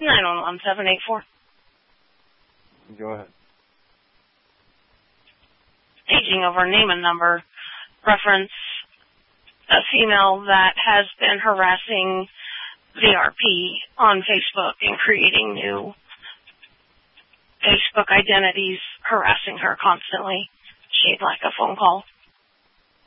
911784. Go ahead. Paging over name and number. Reference a female that has been harassing VRP on Facebook and creating new Facebook identities, harassing her constantly. She'd like a phone call.